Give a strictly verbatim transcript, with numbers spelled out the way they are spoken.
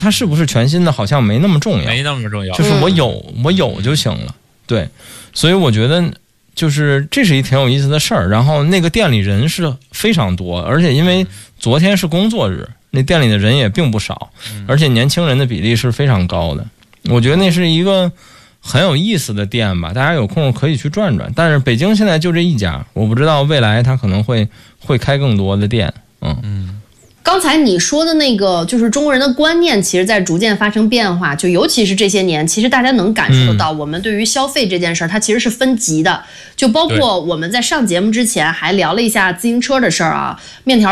它是不是全新的好像没那么重要， 没那么重要， 就是我有、嗯、我有就行了。对，所以我觉得就是这是一挺有意思的事儿。然后那个店里人是非常多，而且因为昨天是工作日，那店里的人也并不少，而且年轻人的比例是非常高的。我觉得那是一个很有意思的店吧，大家有空可以去转转。但是北京现在就这一家，我不知道未来它可能会会开更多的店。嗯嗯。刚才你说的那个，就是中国人的观念，其实在逐渐发生变化。就尤其是这些年，其实大家能感受得到，我们对于消费这件事儿，它其实是分级的。就包括我们在上节目之前还聊了一下自行车的事儿啊，面条